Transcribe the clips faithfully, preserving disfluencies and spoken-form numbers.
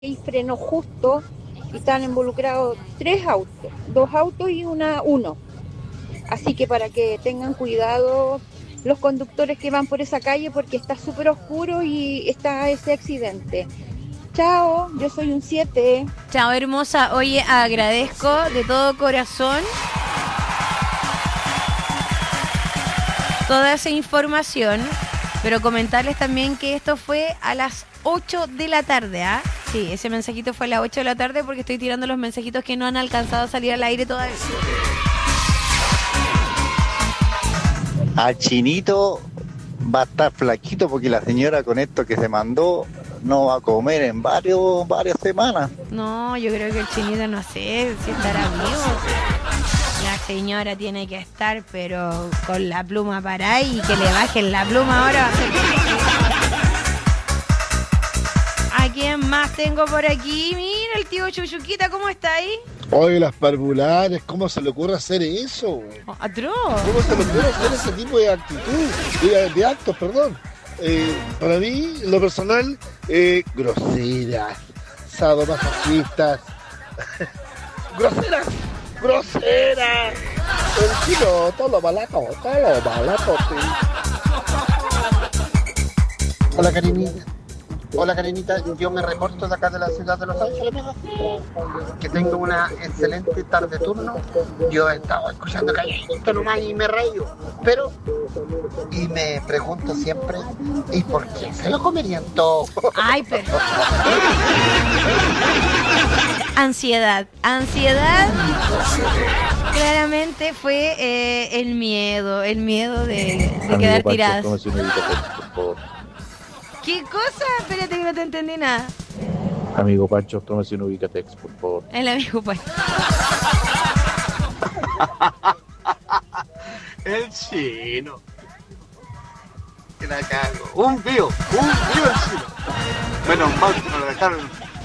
y frenó justo y estaban involucrados tres autos, dos autos y una uno. Así que para que tengan cuidado los conductores que van por esa calle porque está súper oscuro y está ese accidente. Chao, yo soy un siete. Chao, hermosa. Oye, agradezco de todo corazón toda esa información, pero comentarles también que esto fue a las ocho de la tarde, ¿ah? Sí, ese mensajito fue a las ocho de la tarde porque estoy tirando los mensajitos que no han alcanzado a salir al aire todavía. Al Chinito va a estar flaquito porque la señora con esto que se mandó no va a comer en varios, varias semanas. No, yo creo que el Chinito no sé si estará vivo. La señora tiene que estar, pero con la pluma para ahí y que le bajen la pluma ahora va a ser... ¿A quién más tengo por aquí? Mira, el tío Chuchuquita, ¿cómo está ahí? Oye, las parvulares, ¿cómo se le ocurre hacer eso? Oh, atroz. ¿Cómo se le ocurre hacer ese tipo de actitud? De, de actos, perdón. Eh, para mí, en lo personal, eh, groseras, sadomasochistas, groseras, groseras. El chino, todo lo balato, todo lo balato. Sí. Hola, Karinita. Hola, Karinita, yo me reporto de acá de la ciudad de Los Ángeles, mija, que tengo una excelente tarde turno. Yo estaba escuchando calladito nomás y me reío, pero, y me pregunto siempre, ¿y por qué se lo comerían todo? Ay, pero... Ansiedad, ansiedad, claramente fue eh, el miedo, el miedo de, de quedar tiradas. ¿Qué cosa? Espérate que no te entendí nada. Amigo Pancho, tómese un Ubicatex, por favor. El amigo Pancho. El chino. Que la cago. Un vivo, un vivo el chino. Menos mal que no lo dejaron.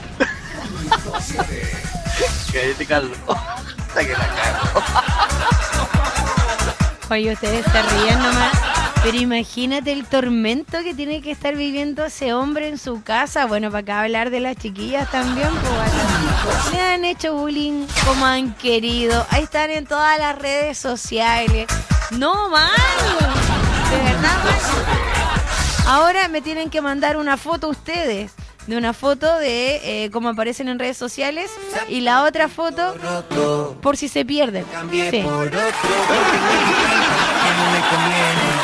Cállate, Carlos. Hasta que la cago. Oye, ustedes se ríen nomás. Pero imagínate el tormento que tiene que estar viviendo ese hombre en su casa. Bueno, para acá hablar de las chiquillas también, pues, le han hecho bullying como han querido. Ahí están en todas las redes sociales. No, mal. De verdad, mal. Ahora me tienen que mandar una foto ustedes. De una foto de eh, cómo aparecen en redes sociales. Y la otra foto por si se pierden. Sí.